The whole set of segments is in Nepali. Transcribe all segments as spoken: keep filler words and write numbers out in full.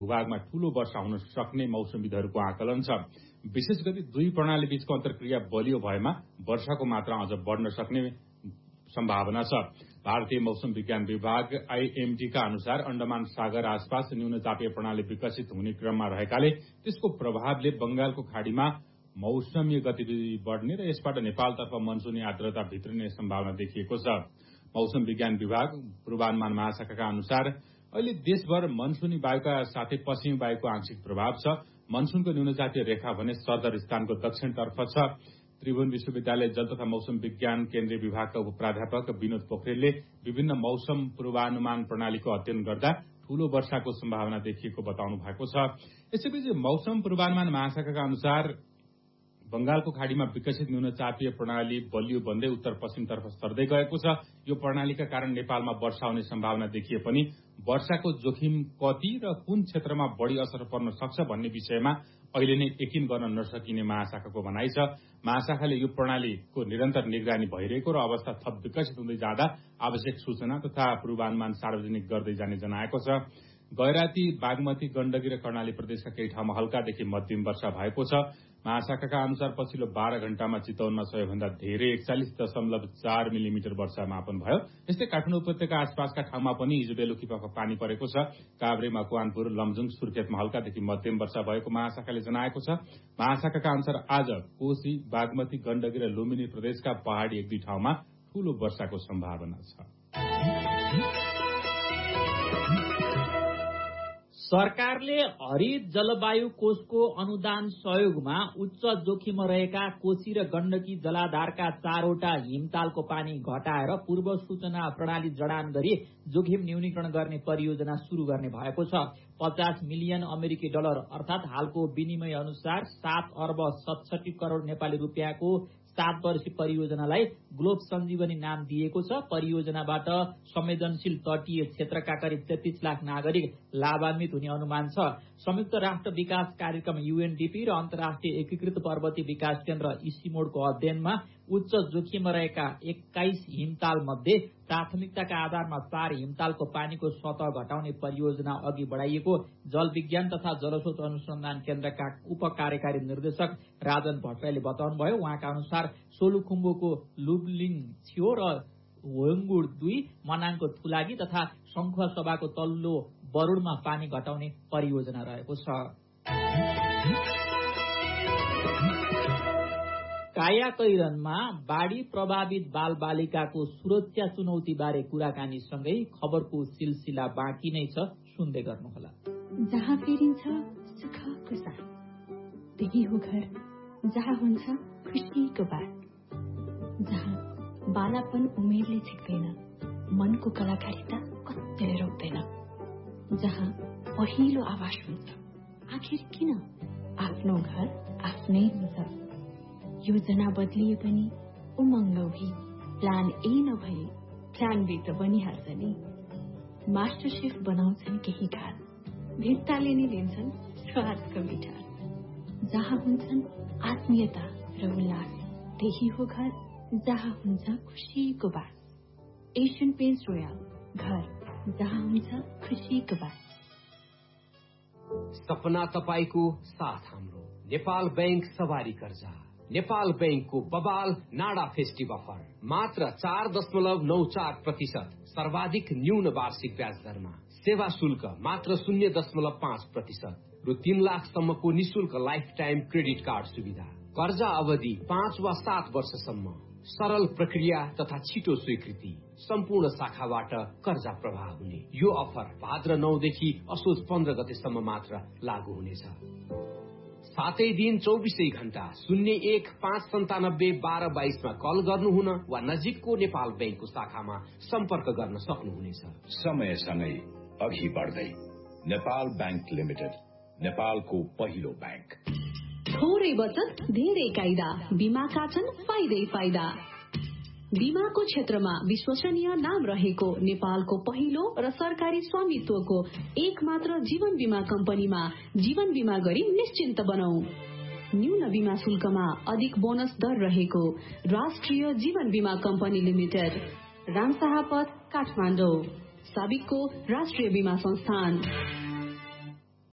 भूभागमा ठूलो वर्षा हुन सक्ने मौसमविदहरूको आकलन छ। विशेष गरी दुई प्रणाली बीचको अन्तर्क्रिया बलियो भएमा वर्षाको मात्रा अझ बढ्न सक्ने सम्भावना छ। भारतीय मौसम विज्ञान विभाग आईएमडी का अनुसार अण्डमान सागर आसपास न्यून चापीय प्रणाली विकसित हुने क्रममा रहेकाले त्यसको प्रभावले बंगालको खाड़ीमा मौसमीय गतिविधि बढ़ने र यसबाट नेपालतर्फ मनसुनी आर्द्रता भित्रिने सम्भावना देखिएको छ। मौसम विज्ञान विभाग पूर्वानुमान महाशाखाका अनुसार अहिले देशभर मनसुनी वायुका साथै पश्चिमी वायुको आंशिक प्रभाव छ। मनसुनको न्यूनचापीय रेखा भने सरदर स्थानको दक्षिणतर्फ छ। त्रिभुवन विश्वविद्यालय जल तथा मौसम विज्ञान केन्द्रीय विभागका उपप्राध्यापक विनोद पोखरेलले विभिन्न मौसम पूर्वानुमान प्रणालीको अध्ययन गर्दा ठूलो वर्षाको सम्भावना देखिएको बताउनु भएको छ। यसैबीच मौसम पूर्वानुमान महाशाखाका अनुसार बंगालको खाड़ीमा विकसित न्यूनचापीय प्रणाली बलियो बन्दै उत्तर पश्चिमतर्फ सर्दै गएको छ। यो प्रणालीका कारण नेपालमा वर्षा हुने सम्भावना देखिए पनि वर्षाको जोखिम कति र कुन क्षेत्रमा बढ़ी असर पर्न सक्छ भन्ने विषयमा अहिले नै यकिन गर्न नसकिने महाशाखाको भनाइ छ। महाशाखाले यो प्रणालीको निरन्तर निगरानी भइरहेको र अवस्था थप विकसित हुँदै जाँदा आवश्यक सूचना तथा पूर्वानुमान सार्वजनिक गर्दै जाने जनाएको छ। गैराती, बागमती, गण्डकी र कर्णाली प्रदेशका केही ठाउँमा हल्कादेखि मध्यम वर्षा भएको छ। महाशाखाका अनुसार पछिल्लो बाह्र घण्टामा चितवनमा सबैभन्दा धेरै एकचालिस दशमलव चार मिलिमिटर वर्षा मापन भयो। यस्तै काठमाडौँ उपत्यका आसपासका ठाउँमा पनि हिजो बेलुकी पख पानी परेको छ। काभ्रे, मकवानपुर, लमजुङ, सुर्खेतमा हल्कादेखि मध्यम वर्षा भएको महाशाखाले जनाएको छ। महाशाखाका अनुसार आज कोशी, बागमती, गण्डकी र लुम्बिनी प्रदेशका पहाड़ी एक दुई ठाउँमा ठूलो वर्षाको सम्भावना छ। सरकारले हरित जलवायु कोषको अनुदान सहयोगमा उच्च जोखिममा रहेका कोशी र गण्डकी जलाधारका चारवटा हिमतालको पानी घटाएर पूर्व सूचना प्रणाली जडान गरी जोखिम न्यूनीकरण गर्ने परियोजना शुरू गर्ने भएको छ। पचास मिलियन अमेरिकी डलर अर्थात हालको विनिमय अनुसार सात अर्ब सतसठी करोड़ नेपाली रुपियाँको सात वर्षीय परियोजनालाई ग्लोब सञ्जीवनी नाम दिएको छ। परियोजनाबाट संवेदनशील तटीय क्षेत्रका करिब तेत्तीस लाख नागरिक लाभान्वित हुने अनुमान छ। संयुक्त राष्ट्र विकास कार्यक्रम यूएनडीपी र अन्तर्राष्ट्रिय एकीकृत पर्वतीय विकास केन्द्र इसिमोडको अध्ययनमा उच्च जोखिममा रहेका एक्काइस हिमताल मध्ये प्राथमिकताका आधारमा चार हिमतालको पानीको सतह घटाउने परियोजना अघि बढ़ाइएको जल विज्ञान तथा जलस्रोत अनुसन्धान केन्द्रका उप कार्यकारी निर्देशक राजन भट्टराईले बताउनुभयो। उहाँका अनुसार सोलुखुम्बुको लुब्लिङ छियो र होङगुड दुई, मनाङको थुलागी तथा शंखुवा सभाको तल्लो बरुडमा पानी घटाउने परियोजना रहेको छ। कायाकैरनमा बाढ़ी प्रभावित बाल बालिकाको सुरक्षा चुनौती बारे कुराकानी सँगै खबरको सिलसिला बाँकी नै छ, सुन्दै गर्नुहोला। जहाँ फेरिन्छ सुखको साथ, त्यही हो घर जहाँ हुन्छ खुसीको बात, जहाँ बालापन उमेरले छिक्दैन, मनको कलाकारिता कतिले रोक्दैन, जहाँ पहिलो आवाज हुन्छ आखिर किन आफ्नो घर आफ्नै हुन्छ। योजना बदलिए पनि उमङ्ग भई प्लान ए नभए प्लान बी त बनिहाल्छ नि। मास्टर शेफ बनाउँछन् केही खास, भित्ताले नै लिन्छन् स्वादको मिठास, जहाँ हुन्छन् आत्मीयता र उल्लास, त्यही हो घर जहाँ हुन्छ खुसीको बात। एशियन पेन्ट्स रोयल, घर जहाँ हुन्छ खुसीको बात। सपना तपाईको साथ हाम्रो नेपाल बैंक सवारी कर्जा। नेपाल बैंकको बबाल नाडा फेस्टिभ अफर मात्र चार दशमलव नौ चार प्रतिशत सर्वाधिक न्यून वार्षिक ब्याज दरमा, सेवा शुल्क मात्र शून्य दशमलव पाँच प्रतिशत र तीन लाखसम्मको निशुल्क लाइफ टाइम क्रेडिट कार्ड सुविधा, कर्जा अवधि पाँच वा सात वर्षसम्म, सरल प्रक्रिया तथा छिटो स्वीकृति, सम्पूर्ण शाखाबाट कर्जा प्रवाह हुने। यो अफर भाद्र नौदेखि असोज पन्ध्र गतेसम्म मात्र लागू हुनेछ। सातै दिन चौबिसै घण्टा शून्य एक पाँच सन्तानब्बे बाह्र बाइसमा कल गर्नुहुन वा नजिकको नेपाल बैंकको शाखामा सम्पर्क गर्न सक्नुहुनेछ। समयसँगै अघि बढ्दै नेपाल बैंक लिमिटेड, नेपालको पहिलो बैंक। थोरै बचत धेरै कायदा, बीमाका छन् फाइदै फाइदा। बीमाको क्षेत्रमा विश्वसनीय नाम रहेको नेपालको पहिलो र सरकारी स्वामित्वको एक मात्र जीवन बीमा कम्पनीमा जीवन बीमा गरी निश्चिन्त बनाऊ। न्यून बीमा शुल्कमा अधिक बोनस दर रहेको राष्ट्रिय जीवन बीमा कम्पनी लिमिटेड, रामशाहपथ, काठमाडौँ, साबिकको राष्ट्रिय बीमा संस्थान।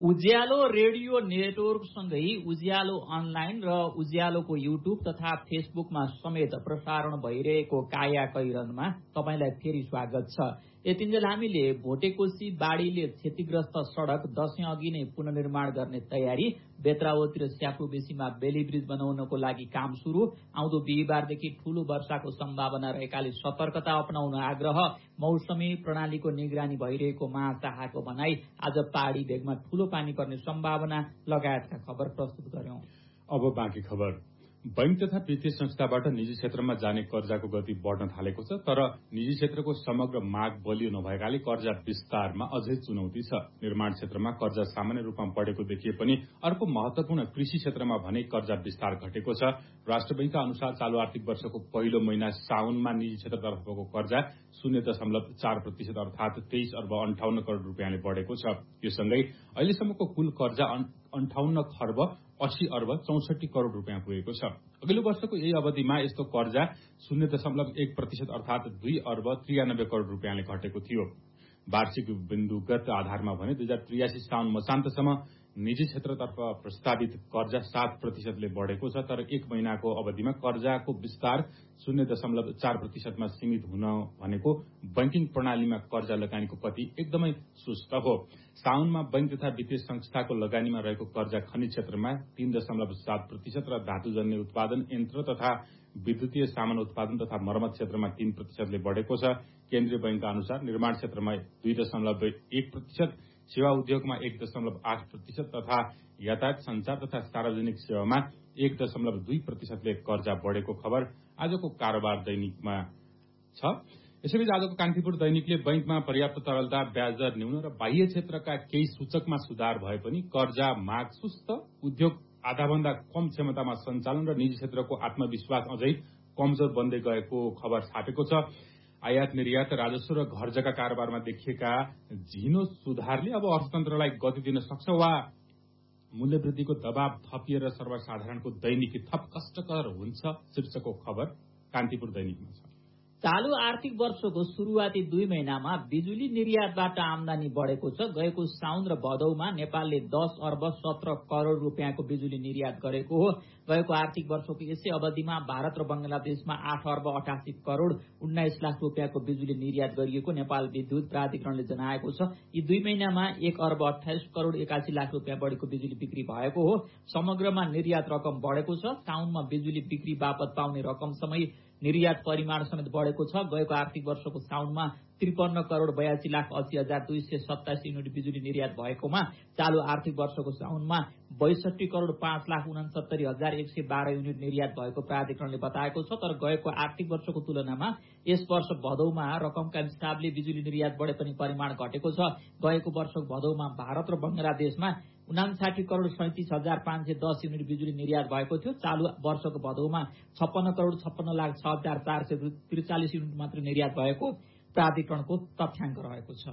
उज्यालो रेडियो नेटवर्कसँगै उज्यालो अनलाइन र उज्यालोको युट्युब तथा फेसबुकमा समेत प्रसारण भइरहेको काया कैरनमा तपाईँलाई फेरि स्वागत छ। यतिन्जेल हामीले भोटेकोशी बाढीले क्षतिग्रस्त सड़क दशैं अघि नै पुनर्निर्माण गर्ने तयारी, बेत्रावती र स्यापुबेसीमा बेली ब्रिज बनाउनको लागि काम शुरू, आउँदो बिहिबारदेखि ठूलो वर्षाको सम्भावना रहेकाले सतर्कता अपनाउन आग्रह, मौसमी प्रणालीको निगरानी भइरहेको महाशाखाको भनाई, आज पहाड़ी भेगमा ठूलो पानी पर्ने सम्भावना लगायतका खबर प्रस्तुत गर्यौं। अब बाँकी खबर। बैंक तथा वित्तीय संस्थाबाट निजी क्षेत्रमा जाने कर्जाको गति बढ़न थालेको छ, तर निजी क्षेत्रको समग्र माग बलियो नभएकाले कर्जा विस्तारमा अझै चुनौती छ। निर्माण क्षेत्रमा कर्जा सामान्य रूपमा बढेको देखिए पनि अर्को महत्वपूर्ण कृषि क्षेत्रमा भने कर्जा विस्तार घटेको छ। राष्ट्र बैंकका अनुसार चालू आर्थिक वर्षको पहिलो महिना साउनमा निजी क्षेत्रतर्फको कर्जा शून्य दशमलव चार प्रतिशत अर्थात तेइस अर्ब अन्ठाउन्न करोड़ रूपियाँले बढ़ेको छ। यो सँगै अहिलेसम्मको कुल कर्जा अन्ठाउन्न खर्ब अस्सी अर्ब चौसठी करोड़ रूपियाँ पुगेको छ। अघिल्लो वर्षको यही अवधिमा यस्तो कर्जा शून्य दशमलव एक प्रतिशत अर्थात दुई अर्ब त्रियानब्बे करोड़ रूपियाँले घटेको थियो। वार्षिक बिन्दुगत आधारमा भने दुई हजार त्रियासी साउन मसान्तसम्म निजी क्षेत्रतर्फ प्रस्तावित कर्जा सात प्रतिशतले बढ़ेको छ, तर एक महिनाको अवधिमा कर्जाको विस्तार शून्य दशमलव चार प्रतिशतमा सीमित हुन भनेको बैंकिङ प्रणालीमा कर्जा लगानीको गति एकदमै सुस्त हो। साउनमा बैंक तथा वित्तीय संस्थाको लगानीमा रहेको कर्जा खनिज क्षेत्रमा तीन दशमलव सात प्रतिशत र धातुजन्य उत्पादन, यन्त्र तथा विद्युतीय सामान उत्पादन तथा मर्मत क्षेत्रमा तीन प्रतिशतले बढ़ेको छ। केन्द्रीय बैंकका अनुसार निर्माण क्षेत्रमा दुई दशमलव एक प्रतिशत, सेवा उद्योगमा एक दशमलव आठ प्रतिशत तथा यातायात संचार तथा सार्वजनिक सेवामा एक दशमलव दुई प्रतिशतले कर्जा बढ़ेको खबर आजको कारोबार दैनिकमा छ। यसैबीच आजको कान्तिपुर दैनिकले बैंकमा पर्याप्त तरलता, ब्याज दर न्यून र बाह्य क्षेत्रका केही सूचकमा सुधार भए पनि कर्जा माग सुस्त, उद्योग आधाभन्दा कम क्षमतामा सञ्चालन र निजी क्षेत्रको आत्मविश्वास अझै कमजोर बन्दै गएको खबर छापेको छ। आयात निर्यात, राजस्व र घर जग्गा कारोबारमा देखिएका झिनो सुधारले अब अर्थतन्त्रलाई गति दिन सक्छ वा मूल्यवृद्धिको दबाव थपिएर सर्वसाधारणको दैनिकी थप कष्टकर हुन्छ शीर्षकको खबर कान्तिपुर दैनिकमा छ। चालू आर्थिक वर्षको शुरूआती दुई महिनामा बिजुली निर्यातबाट आमदानी बढ़ेको छ। गएको साउन र भदौमा नेपालले दस अर्ब सत्र करोड़ रूपियाँको बिजुली निर्यात गरेको हो। गएको आर्थिक वर्षको यसै अवधिमा भारत र बंगलादेशमा आठ अर्ब अठासी करोड़ उन्नाइस लाख रूपियाँको बिजुली निर्यात गरिएको नेपाल विद्युत प्राधिकरणले जनाएको छ। यी दुई महिनामा एक अर्ब अठाइस करोड़ एकासी लाख रूपियाँ बढीको बिजुली बिक्री भएको हो। समग्रमा निर्यात रकम बढ़ेको छ। साउनमा बिजुली बिक्री बापत पाउने रकम समय निर्यात परिमाण समेत बढ़ेको छ। गएको आर्थिक वर्षको साउनमा त्रिपन्न करोड़ बयासी लाख अस्सी हजार दुई सय सत्ताइस युनिट बिजुली निर्यात भएकोमा चालू आर्थिक वर्षको साउनमा बैसठी करोड़ पाँच लाख उनसत्तरी हजार एक सय बाह्र युनिट निर्यात भएको प्राधिकरणले बताएको छ। तर गएको आर्थिक वर्षको तुलनामा यस वर्ष भदौमा रकमका हिसाबले बिजुली निर्यात बढे पनि परिमाण घटेको छ। गएको वर्षको भदौमा भारत र बंगलादेशमा उनासाठी करोड़ सैंतीस हजार पाँच सय दस युनिट बिजुली निर्यात भएको थियो। चालू वर्षको भदौमा छप्पन्न करोड़ छप्पन्न लाख छ हजार चार सय त्रिचालिस युनिट मात्र निर्यात भएको प्राधिकरणको तथ्याङ्क रहेको छ।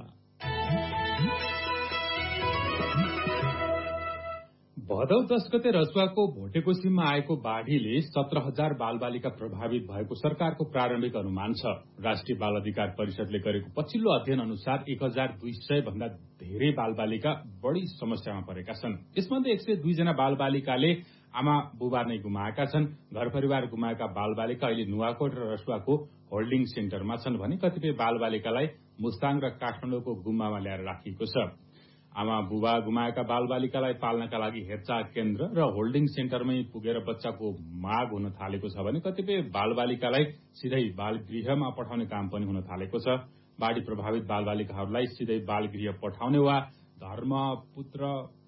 भदौ दश गते रसुवाको भोटेकोशीमा आएको बाढ़ीले सत्र हजार बालबालिका प्रभावित भएको सरकारको प्रारम्भिक अनुमान छ। राष्ट्रिय बाल अधिकार परिषदले गरेको पछिल्लो अध्ययन अनुसार एक हजार दुई सय भन्दा धेरै बालबालिका बढ़ी समस्यामा परेका छन्। यसमध्ये एक सय दुई जना बालबालिकाले आमा बुबा नै गुमाएका छन्। घर परिवार गुमाएका बालबालिका अहिले नुवाकोट र रसुवाको होल्डिङ सेन्टरमा छन् भने कतिपय बालबालिकालाई मुस्ताङ र काठमाडौँको गुम्बामा ल्याएर राखिएको छ। आमा बुबा गुमाएका बालबालिकालाई पाल्नका लागि हेरचाह केन्द्र र होल्डिङ सेन्टरमै पुगेर बच्चाको माग हुन थालेको छ भने कतिपय बालबालिकालाई सिधै बालगृहमा पठाउने काम पनि हुन थालेको छ। बाढ़ी प्रभावित बालबालिकाहरूलाई सिधै बालगृह पठाउने वा धर्मपुत्र